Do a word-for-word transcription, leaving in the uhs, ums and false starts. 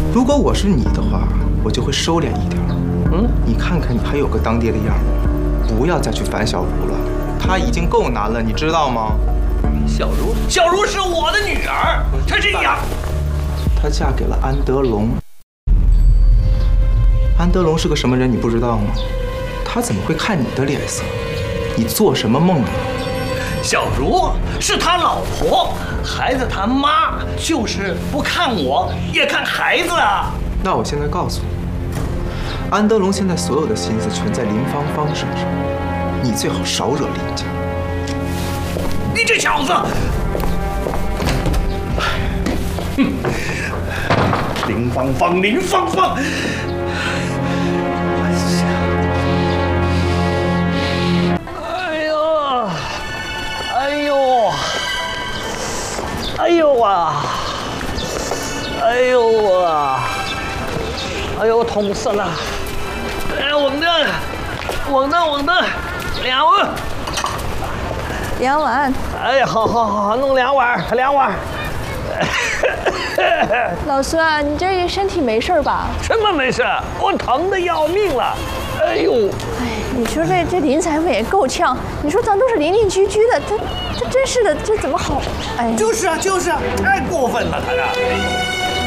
如果我是你的话，我就会收敛一点。嗯，你看看你还有个当爹的样儿，不要再去烦小茹了，她已经够难了，你知道吗？ 小茹，小茹是我的女儿，她是养。 她嫁给了安德龙。安德龙是个什么人，你不知道吗？他怎么会看你的脸色？你做什么梦啊？ 小茹是他老婆，孩子他妈就是不看我也看孩子啊。 那我现在告诉你，安德龙现在所有的心思全在林芳芳身上，你最好少惹林家。 你这小子！哼，林芳芳，林芳芳。哎呦啊！哎呦啊！哎呦，痛死了！哎，稳当，稳当，稳当，两碗。 两碗。 哎，好好好，弄两碗，两碗。 老孙啊，你这身体没事吧？ 什么没事？我疼得要命了。哎呦！ 哎，你说这这林裁缝也够呛。你说咱都是邻邻居居的，这这真是的，这怎么好？哎， 就是啊，就是啊，太过分了，他这。